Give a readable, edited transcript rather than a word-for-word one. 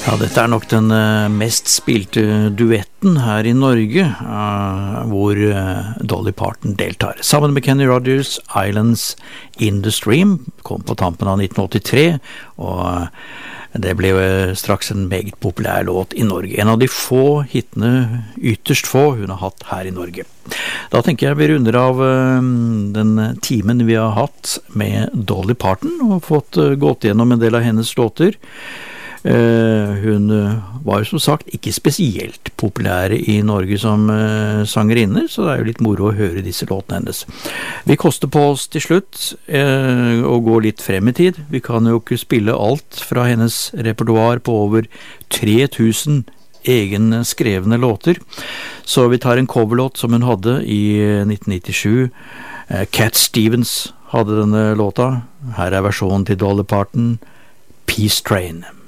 Ja, dette nok den mest spilte duetten her i Norge, hvor Dolly Parton deltar. Sammen med Kenny Rogers, Islands in the Stream, kom på tampen av 1983, og det ble jo straks en meget populær låt i Norge. En av de få hittene, ytterst få, hun har hatt her i Norge. Da tenker jeg vi runder av den timen vi har hatt med Dolly Parton, og fått gått gjennom en del av hennes låter. Hun var jo som sagt ikke spesielt populær i Norge som sangerinne, så det jo litt moro å høre disse låtene hennes. Vi koster på oss til slutt å gå litt frem i tid. Vi kan jo ikke spille alt fra hennes repertoar på over 3000 egenskrevne låter, så vi tar en coverlåt som hun hadde i 1997. Cat Stevens hadde denne låta. Her versjonen til Dolly Parton, Peace Train.